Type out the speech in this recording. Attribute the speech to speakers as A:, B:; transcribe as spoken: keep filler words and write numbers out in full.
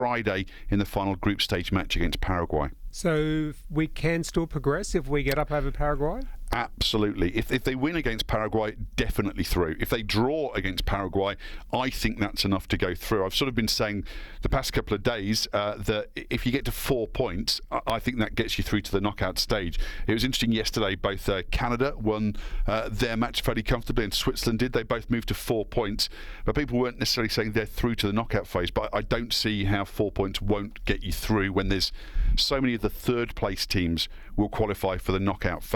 A: Friday in the final group stage match against Paraguay.
B: So we can still progress if we get up over Paraguay?
A: Absolutely. If, if they win against Paraguay, definitely through. If they draw against Paraguay, I think that's enough to go through. I've sort of been saying the past couple of days uh, that if you get to four points, I, I think that gets you through to the knockout stage. It was interesting yesterday, both uh, Canada won uh, their match fairly comfortably and Switzerland did. They both moved to four points. But people weren't necessarily saying they're through to the knockout phase. But I don't see how four points won't get you through when there's so many of the third place teams will qualify for the knockout phase.